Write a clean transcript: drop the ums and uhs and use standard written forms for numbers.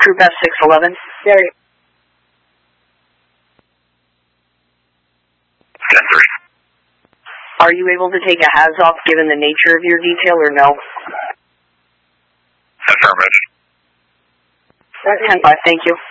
Troop F611. Gary. 10-3. Are you able to take a haz-off given the nature of your detail or no? Affirmative. 10-5, thank you.